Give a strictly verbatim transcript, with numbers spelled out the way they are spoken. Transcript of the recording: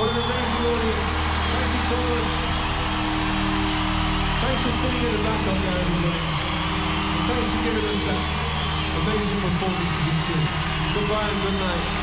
What an amazing audience. Thank you so much. Thanks for sitting in the back up there, everybody. And thanks for giving us that amazing performance to this tune. Goodbye and good night.